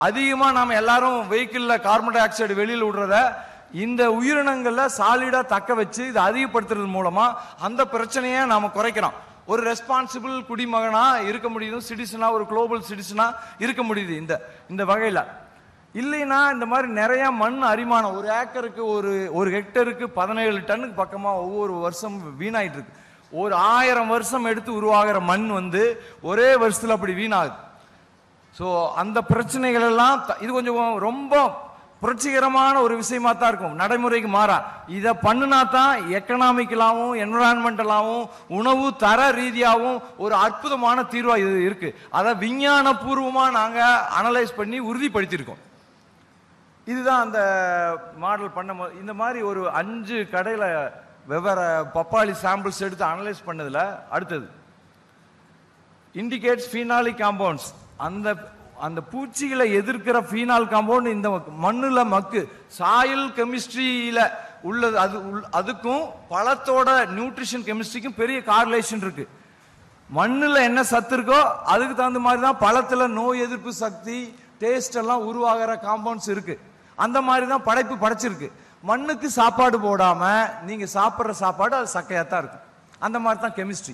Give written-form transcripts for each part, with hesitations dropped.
அதிகமா நாம எல்லாரும் வெஹிக்கிள்ல கார்பன் டை ஆக்சைடு வெளியில் விடுறத இந்த உயிரினங்கள்ல சாலிடா தக்க வச்சு இதை அதிகப்படுத்துறது மூலமா அந்த பிரச்சனையை நாம குறைக்கிறோம். ஒரு ரெஸ்பான்சிபிள் குடிமகனா இருக்க முடியுது, சிட்டிசனா ஒரு குளோபல் சிட்டிசனா இருக்க முடியுது இந்த வகையில. இல்லைன்னா இந்த மாதிரி நிறைய மண் அரிமானம், ஒரு ஏக்கருக்கு ஒரு ஹெக்டருக்கு 17 டன்னுக்கு பக்கமா ஒவ்வொரு வருஷம் வீணாயிட்டு இருக்கு. ஒரு 1000 வருஷம் எடுத்து உருவாகிற மண் ஒரே வருஷத்துல அப்படி வீணாகுது. ஸோ அந்த பிரச்சனைகள் எல்லாம் இது கொஞ்சம் ரொம்ப புரட்சிகரமான ஒரு விஷயமா தான் இருக்கும், நடைமுறைக்கு மாறா. இதை பண்ணுனா தான் எக்கனாமிக்கலாவும் என்விரான்மெண்டலாவும் உணவு தர ரீதியாகவும் ஒரு அற்புதமான தீர்வா இது இருக்கு. அதை விஞ்ஞான பூர்வமா நாங்க அனலைஸ் பண்ணி உறுதிப்படுத்தியிருக்கோம். இதுதான் அந்த மாடல் பண்ண. இந்த மாதிரி ஒரு 5 கடையில வெவ்வேறு பப்பாளி சாம்பிள்ஸ் எடுத்து அனலைஸ் பண்ணதுல அடுத்தது இண்டிகேட்ஸ் ஃபீனாலிக் காம்பவுண்ட்ஸ். அந்த பூச்சிகளை எதிர்க்கிற ஃபீனால் காம்பவுண்ட் இந்த மண்ணுல மக்கு சாயில் கெமிஸ்ட்ரியில உள்ளது. அதுக்கும் பழத்தோட நியூட்ரிஷன் கெமிஸ்ட்ரிக்கும் பெரிய கார்லேஷன் இருக்கு. மண்ணுல என்ன சத்து இருக்கோ அதுக்கு தகுந்த மாதிரி தான் பழத்துல நோய் எதிர்ப்பு சக்தி, டேஸ்ட் எல்லாம் உருவாகிற காம்பவுண்ட்ஸ் இருக்கு. அந்த மாதிரி தான் படைப்பு படைச்சிருக்கு. மண்ணுக்கு சாப்பாடு போடாம நீங்க சாப்பிட்ற சாப்பாடு அது சக்கையாத்தான் இருக்கும். அந்த மாதிரி தான் கெமிஸ்ட்ரி.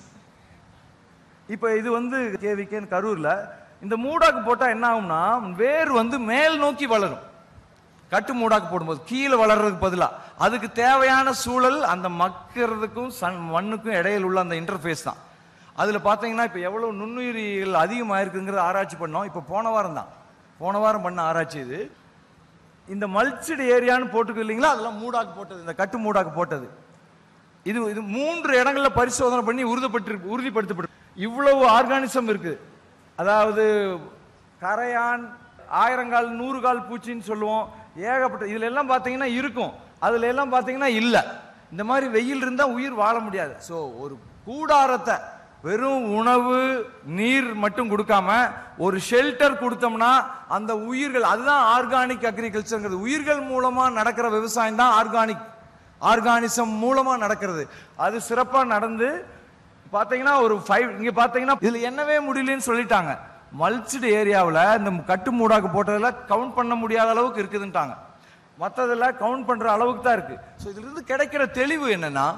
இப்ப இது கேவிகேன்னு கரூர்ல இந்த மூடாக்கு போட்டா என்ன ஆகும்னா வேர் மேல் நோக்கி வளரும். கட்டு மூடாக்கு போடும்போது கீழே வளர்றதுக்கு பதிலா அதுக்கு தேவையான சூழல் அந்த மக்கிறதுக்கும் மண்ணுக்கும் இடையில் உள்ள அந்த இன்டர்ஃபேஸ் தான். அதுல பாத்தீங்கன்னா இப்ப எவ்வளவு நுண்ணுயிரிகள் அதிகமாயிருக்குங்கிறத ஆராய்ச்சி பண்ணோம். இப்ப போன வாரம் பண்ண ஆராய்ச்சி இது. இந்த மல்ச்சிடு ஏரியான்னு போட்டுக்கு இல்லைங்களா, அதெல்லாம் மூடாக்கு போட்டது, இந்த கட்டு மூடாக்கு போட்டது. இது 3 இடங்கள்ல பரிசோதனை பண்ணி உறுதிப்படுத்தப்பட்டு இவ்வளவு ஆர்கானிசம் இருக்கு. அதாவது கரையான், 1000 கால் 100 கால் பூச்சின்னு சொல்லுவோம், ஏகப்பட்ட. இதுல எல்லாம் பாத்தீங்கன்னா இருக்கும், அதுல எல்லாம் பாத்தீங்கன்னா இல்ல. இந்த மாதிரி வெயில் இருந்தா உயிர் வாழ முடியாது. ஸோ ஒரு கூடாரத்தை வெறும் உணவு நீர் மட்டும் கொடுக்காம ஒரு ஷெல்டர் கொடுத்தோம்னா அந்த உயிர்கள், அதுதான் ஆர்கானிக் அக்ரிகல்ச்சர். உயிர்கள் மூலமா நடக்கிற விவசாயம் தான் ஆர்கானிசம் மூலமா நடக்கிறது. அது சிறப்பா நடந்து பாத்தீங்கன்னா ஒரு 5 இங்க பாத்தீங்கன்னா இதுல என்னவே முடியலன்னு சொல்லிட்டாங்க. மல்ச்சிடு ஏரியாவில் இந்த கட்டு மூடாக்கு போட்டதுல கவுண்ட் பண்ண முடியாத அளவுக்கு இருக்குதுன்ட்டாங்க. மற்றதுல கவுண்ட் பண்ற அளவுக்கு தான் இருக்கு. ஸோ இதுல இருந்து கிடைக்கிற தெளிவு என்னன்னா,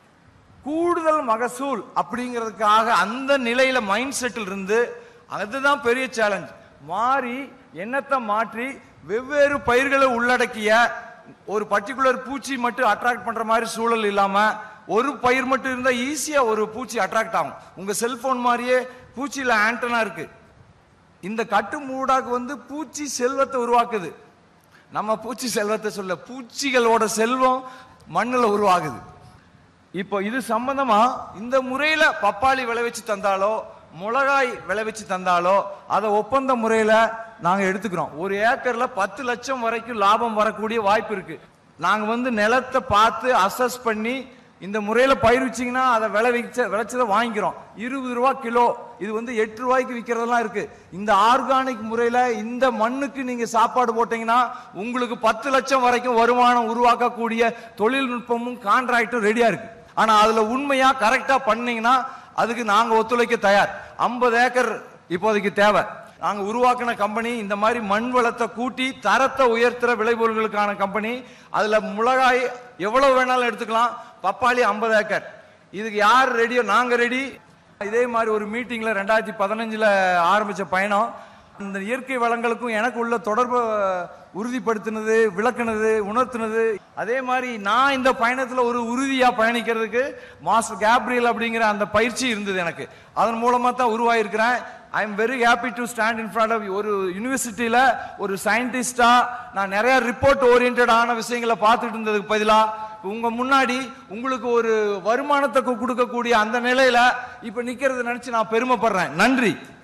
கூடுதல் மகசூல் அப்படிங்கிறதுக்காக அந்த நிலையில மைண்ட் செட்டில் இருந்து, அதுதான் பெரிய சேலஞ்ச். மாறி எண்ணத்தை மாற்றி வெவ்வேறு பயிர்களை உள்ளடக்கிய ஒரு பர்டிகுலர் பூச்சி மட்டும் அட்ராக்ட் பண்ற மாதிரி சூழல் இல்லாம ஒரு பயிர் மட்டும் இருந்தா ஈஸியா ஒரு பூச்சி அட்ராக்ட் ஆகும். உங்க செல்போன் மாதிரியே பூச்சியில ஆண்டனா இருக்கு. இந்த கட்டு மூடாக்கு பூச்சி செல்வத்தை உருவாக்குது. நம்ம பூச்சி செல்வத்தை சொல்ல, பூச்சிகளோட செல்வம் மண்ணுல உருவாகுது. இப்போ இது சம்பந்தமா இந்த முறையில பப்பாளி விளைவிச்சு தந்தாலோ மிளகாய் விளைவிச்சு தந்தாலோ அதை ஒப்பந்த முறையில நாங்க எடுத்துக்கிறோம். ஒரு ஏக்கர்ல 10 லட்சம் வரைக்கும் லாபம் வரக்கூடிய வாய்ப்பு இருக்கு. நாங்க நிலத்தை பார்த்து அசஸ் பண்ணி இந்த முறையில பயிர் வச்சீங்கன்னா அதை விளைச்சதை வாங்கிக்கிறோம். 20 ரூபா கிலோ, இது 8 ரூபாய்க்கு விற்கிறதெல்லாம் இருக்கு. இந்த ஆர்கானிக் முறையில இந்த மண்ணுக்கு நீங்க சாப்பாடு போட்டீங்கன்னா உங்களுக்கு 10 லட்சம் வரைக்கும் வருமானம் உருவாக்கக்கூடிய தொழில்நுட்பமும் கான்ட்ராக்டும் ரெடியா இருக்கு. ஆனா அதுல உண்மையா கரெக்டா பண்ணீங்கன்னா அதுக்கு நாங்க ஒத்துழைக்க தயார். 50 ஏக்கர் இப்போதைக்கு தேவை. நாங்க உருவாக்கின கம்பெனி இந்த மாதிரி மண் வளத்தை கூட்டி தரத்தை உயர்த்துற விளைபொருட்களுக்கான கம்பெனி. அதுல மிளகாய் எவ்வளவு வேணாலும் எடுத்துக்கலாம், பப்பாளி 50 ஏக்கர். இதுக்கு யார் ரெடியோ நாங்க ரெடி. இதே மாதிரி ஒரு மீட்டிங்ல 2015 ஆரம்பிச்ச பயணம் இந்த இயற்கை வளங்களுக்கும் எனக்கு உள்ள தொடர்பை உறுதிப்படுத்தினது, விளக்குனது, உணர்த்தினது. அதே மாதிரி நான் இந்த பயணத்துல ஒரு உறுதியா பயணிக்கிறதுக்கு மாஸ்டர் கேப்ரியல் அப்படிங்கிற அந்த பயிற்சி இருந்தது எனக்கு. அதன் மூலமா தான் உருவாயிருக்கிறேன். I am very happy to stand in front of ஒரு யூனிவர்சிட்டியில ஒரு சயின்டிஸ்டா நான் நிறைய ரிப்போர்ட் ஓரியன்டான விஷயங்களை பார்த்துட்டு இருந்ததுக்கு பதிலா உங்க முன்னாடி உங்களுக்கு ஒரு வருமானத்தை கொடுக்கக்கூடிய அந்த நிலையில இப்ப நிக்கிறது நினைச்சு நான் பெருமைப்படுறேன். நன்றி.